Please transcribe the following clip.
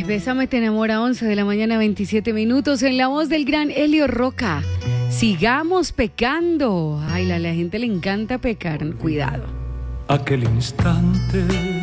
Bésame te enamora, 11 de la mañana, 27 minutos, en la voz del gran Elio Roca. Sigamos pecando. Ay, a la gente le encanta pecar, cuidado. Aquel instante